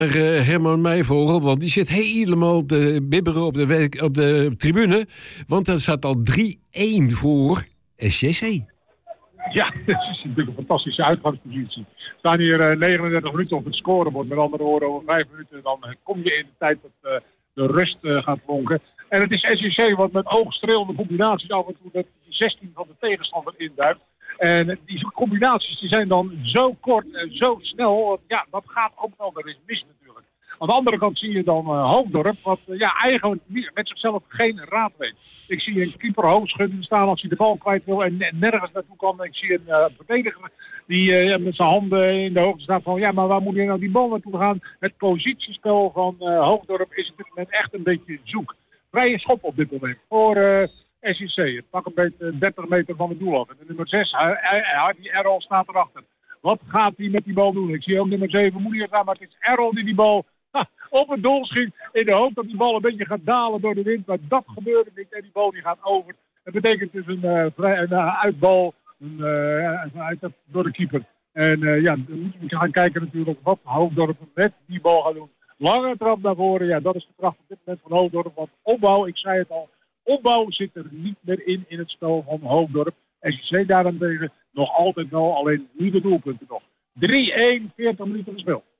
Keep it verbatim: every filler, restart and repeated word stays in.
uh, Herman Meijvogel, want die zit helemaal te bibberen op de, werk, op de tribune. Want er staat al drie-één voor S C C. Ja, dat is natuurlijk een fantastische uitgangspositie. We staan hier uh, negenendertig minuten op het scorebord. Met andere woorden, over vijf minuten dan uh, kom je in de tijd dat uh, de rust uh, gaat klonken. En het is S C C wat met oogstrelende combinaties af en toe met zestien van de tegenstander induikt. En die combinaties die zijn dan zo kort en zo snel. Ja, dat gaat ook wel er eens mis natuurlijk. Aan de andere kant zie je dan uh, Hoofddorp, wat uh, ja, eigenlijk met zichzelf geen raad weet. Ik zie een keeper hoofdschuddend staan als hij de bal kwijt wil en nergens naartoe kan. Ik zie een uh, verdediger die uh, met zijn handen in de hoogte staat van ja, maar waar moet je nou die bal naartoe gaan? Het positiespel van uh, Hoofddorp is op dit moment echt een beetje zoek. Vrije schop op dit moment voor uh, S C C. Het pak een beetje dertig meter van het doel af. En de nummer zes, Hardy Errol, staat erachter. Wat gaat hij met die bal doen? Ik zie ook nummer zeven Moenier gaan, maar het is Errol die die bal ha, op het doel schiet. In de hoop dat die bal een beetje gaat dalen door de wind. Maar dat gebeurde niet en die bal die gaat over. Dat betekent dus een, uh, vrij, een uh, uitbal een, uh, uit, door de keeper. En uh, ja, dan moeten we gaan kijken natuurlijk wat Hoofddorp met die bal gaat doen. Lange trap naar voren, ja, dat is de kracht op dit moment van Hoofddorp. Want opbouw, ik zei het al, opbouw zit er niet meer in in het spel van Hoofddorp. S C C daarentegen nog altijd wel, alleen nu de doelpunten nog. drie-één, veertig minuten gespeeld.